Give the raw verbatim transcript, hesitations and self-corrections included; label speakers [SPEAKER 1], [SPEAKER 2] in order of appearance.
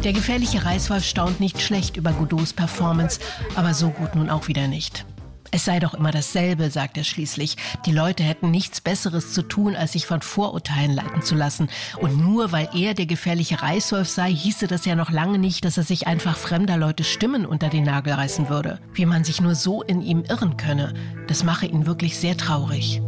[SPEAKER 1] Der gefährliche Reißwolf staunt nicht schlecht über Godots Performance, aber so gut nun auch wieder nicht. Es sei doch immer dasselbe, sagt er schließlich. Die Leute hätten nichts Besseres zu tun, als sich von Vorurteilen leiten zu lassen. Und nur weil er der gefährliche Reißwolf sei, hieße das ja noch lange nicht, dass er sich einfach fremder Leute Stimmen unter den Nagel reißen würde. Wie man sich nur so in ihm irren könne, das mache ihn wirklich sehr traurig.